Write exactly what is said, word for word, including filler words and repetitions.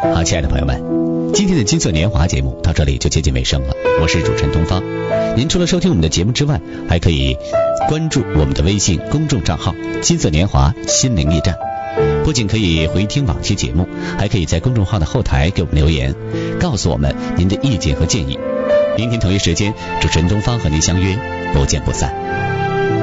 好，亲爱的朋友们，今天的金色年华节目到这里就接近尾声了。我是主持人东方。您除了收听我们的节目之外，还可以关注我们的微信公众账号金色年华心灵驿站，不仅可以回听往期节目，还可以在公众号的后台给我们留言，告诉我们您的意见和建议。明天同一时间，主持人东方和您相约，不见不散。